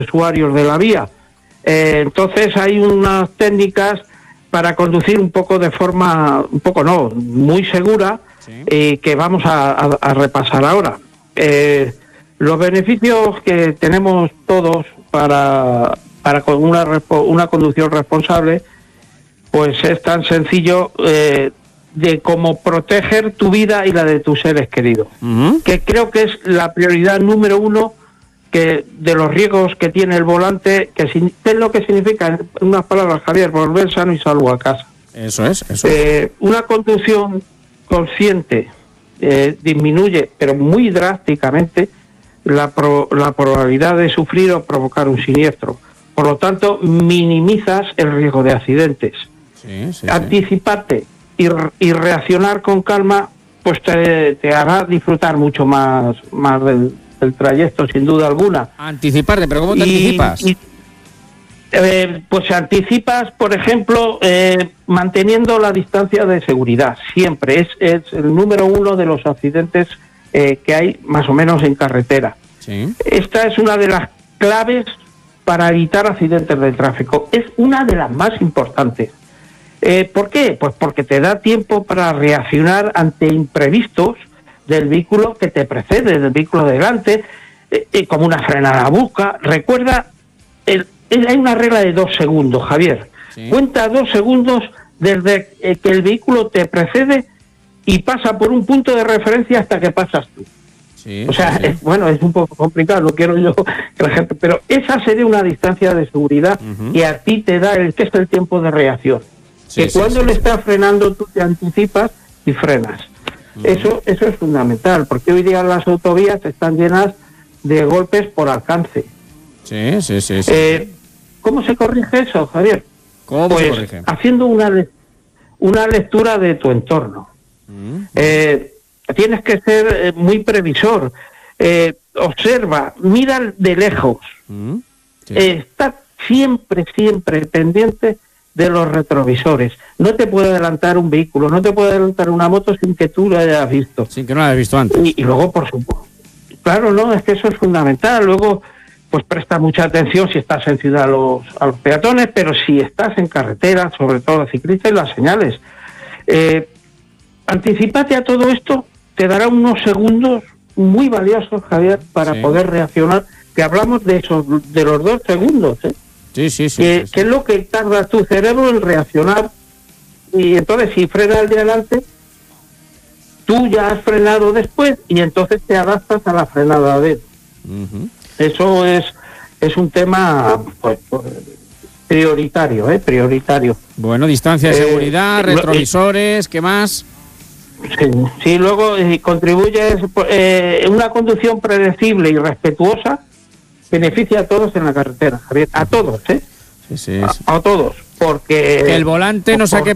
usuarios de la vía. Entonces hay unas técnicas para conducir muy segura, que vamos a repasar ahora. Los beneficios que tenemos todos para con una conducción responsable, pues es tan sencillo de cómo proteger tu vida y la de tus seres queridos, que creo que es la prioridad número uno que de los riesgos que tiene el volante, ¿qué es lo que significa, en unas palabras, Javier? Volver sano y salvo a casa. Eso es. Una conducción consciente disminuye, pero muy drásticamente, la probabilidad de sufrir o provocar un siniestro. Por lo tanto, minimizas el riesgo de accidentes. Anticiparte y reaccionar con calma, pues te hará disfrutar mucho más del trayecto, sin duda alguna. Anticiparte, pero ¿cómo te anticipas? Pues anticipas, por ejemplo, manteniendo la distancia de seguridad. Siempre es el número uno de los accidentes que hay más o menos en carretera. Sí. Esta es una de las claves para evitar accidentes de tráfico. Es una de las más importantes. ¿Por qué? Pues porque te da tiempo para reaccionar ante imprevistos del vehículo que te precede, del vehículo de delante, como una frenada brusca. Recuerda, hay una regla de 2 segundos, Javier. Sí. Cuenta 2 segundos desde que el vehículo te precede y pasa por un punto de referencia hasta que pasas tú. Sí, o sea, es un poco complicado, no quiero yo que la gente... Pero esa sería una distancia de seguridad que a ti te da que es el tiempo de reacción. Cuando le estás frenando, tú te anticipas y frenas. Eso es fundamental, porque hoy día las autovías están llenas de golpes por alcance. Sí. ¿Cómo se corrige eso, Javier? ¿Cómo se corrige? Haciendo una lectura de tu entorno. Tienes que ser muy previsor. Observa, mira de lejos. Está siempre pendiente de los retrovisores. No te puede adelantar un vehículo, no te puede adelantar una moto sin que tú lo hayas visto. Sin que no lo hayas visto antes. Y luego, por supuesto, claro, no, es que eso es fundamental. Luego, pues presta mucha atención si estás en ciudad a los peatones, pero si estás en carretera, sobre todo los ciclistas y las señales. Anticípate a todo esto, te dará unos segundos muy valiosos, Javier, para poder reaccionar, que hablamos de los 2 segundos, Sí. Que es lo que tarda tu cerebro en reaccionar. Y entonces, si frena el de adelante, tú ya has frenado después y entonces te adaptas a la frenada de él. Eso es un tema prioritario. Bueno, distancia de seguridad, retrovisores, ¿qué más? Sí, luego contribuyes una conducción predecible y respetuosa. Beneficia a todos en la carretera, Javier, a todos, a todos, porque que el volante no saque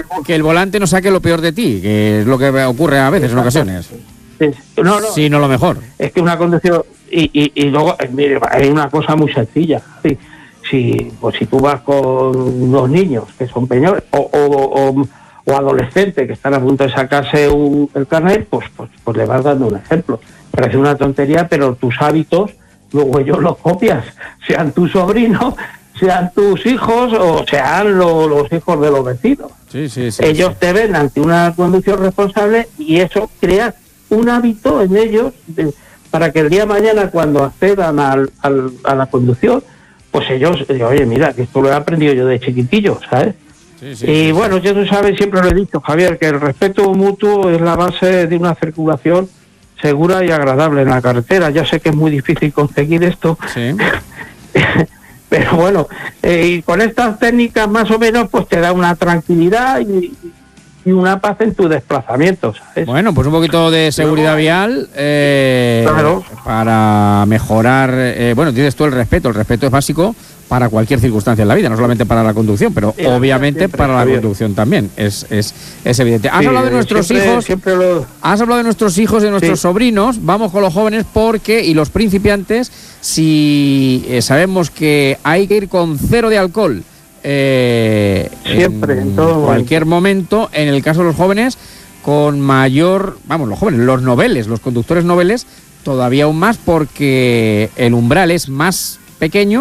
lo peor de ti, que es lo que ocurre a veces en ocasiones. Sino lo mejor. Es que una conducción y luego mire, hay una cosa muy sencilla. Si tú vas con unos niños que son peñores o adolescentes que están a punto de sacarse el carnet, pues le vas dando un ejemplo. Parece una tontería, pero tus hábitos luego ellos los copias, sean tus sobrinos, sean tus hijos o sean los hijos de los vecinos. Ellos te ven ante una conducción responsable y eso crea un hábito en ellos para que el día de mañana, cuando accedan a la conducción, pues ellos digan, oye, mira, que esto lo he aprendido yo de chiquitillo, ¿sabes? Bueno, ya tú sabes, siempre lo he dicho, Javier, que el respeto mutuo es la base de una circulación segura y agradable en la carretera. Ya sé que es muy difícil conseguir esto, pero bueno, y con estas técnicas más o menos pues te da una tranquilidad y una paz en tu desplazamiento, ¿sabes? Bueno, pues un poquito de seguridad vial para mejorar, dices tú el respeto es básico para cualquier circunstancia en la vida, no solamente para la conducción, pero obviamente siempre, para la conducción también, es evidente. Has hablado de nuestros hijos, has hablado de nuestros hijos y de nuestros sobrinos. Vamos con los jóvenes y los principiantes, si sabemos que hay que ir con 0 de alcohol siempre, en todo cualquier momento. En el caso de los jóvenes, con mayor, los conductores noveles, todavía aún más, porque el umbral es más pequeño